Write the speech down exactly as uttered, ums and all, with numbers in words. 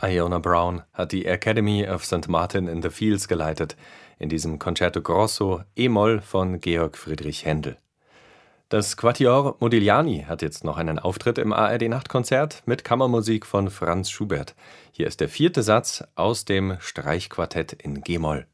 Iona Brown hat die Academy of Saint Martin in the Fields geleitet, in diesem Concerto Grosso e-Moll von Georg Friedrich Händel. Das Quatuor Modigliani hat jetzt noch einen Auftritt im A R D-Nachtkonzert mit Kammermusik von Franz Schubert. Hier ist der vierte Satz aus dem Streichquartett in G-Moll.